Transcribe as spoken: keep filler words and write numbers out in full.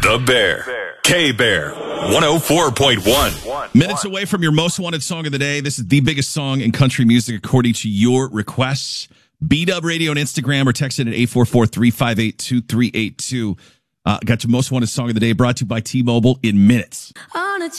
The Bear. K-Bear. one oh four point one. Minutes away from your most wanted song of the day. This is the biggest song in country music according to your requests. B-Dub Radio on Instagram or text it at eight four four, three five eight, two three eight two. Uh, got your most wanted song of the day brought to you by T-Mobile in minutes.